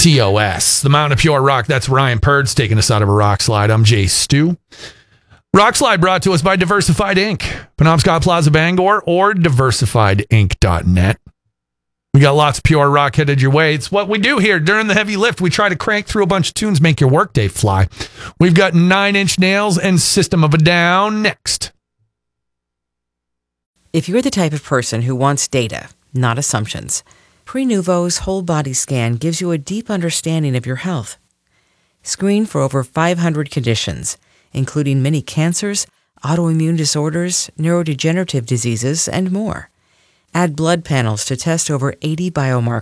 TOS, the Mountain of Pure Rock. That's Ryan Purds taking us out of a rock slide. I'm Jay Stu. Rock Slide brought to us by Diversified Inc., Penobscot Plaza Bangor, or diversifiedinc.net. We got lots of pure rock headed your way. It's what we do here during the heavy lift. We try to crank through a bunch of tunes, make your workday fly. We've got 9 Inch Nails and System of a Down next. If you're the type of person who wants data, not assumptions, Prenuvo's whole body scan gives you a deep understanding of your health. Screen for over 500 conditions, including many cancers, autoimmune disorders, neurodegenerative diseases, and more. Add blood panels to test over 80 biomarkers